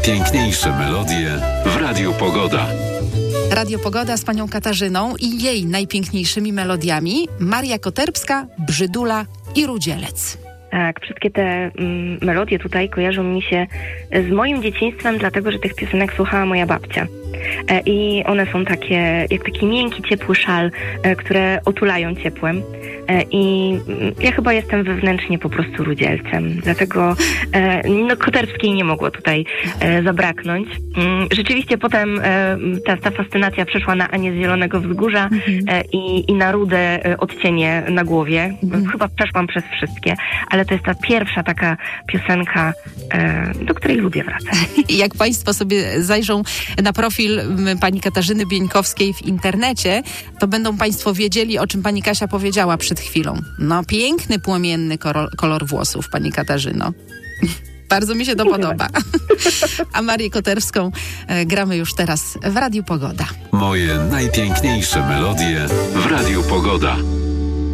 Piękniejsze melodie w Radiu Pogoda. Radio Pogoda z panią Katarzyną i jej najpiękniejszymi melodiami. Maria Koterbska, Brzydula i Rudzielec. Tak, wszystkie te melodie tutaj kojarzą mi się z moim dzieciństwem, dlatego że tych piosenek słuchała moja babcia. I one są takie, jak taki miękki, ciepły szal, które otulają ciepłem. I ja chyba jestem wewnętrznie po prostu Rudzielcem. Dlatego Koterbskiej nie mogło tutaj zabraknąć. Rzeczywiście potem ta fascynacja przeszła na Anię z Zielonego Wzgórza i na rude odcienie na głowie. Chyba przeszłam przez wszystkie, ale to jest ta pierwsza taka piosenka, do której lubię wracać. Jak państwo sobie zajrzą na profil pani Katarzyny Bieńkowskiej w internecie, to będą państwo wiedzieli, o czym pani Kasia powiedziała przed chwilą. No, piękny, płomienny kolor włosów, pani Katarzyno. Bardzo mi się to podoba. A Marię Koterbską gramy już teraz w Radiu Pogoda. Moje najpiękniejsze melodie w Radiu Pogoda.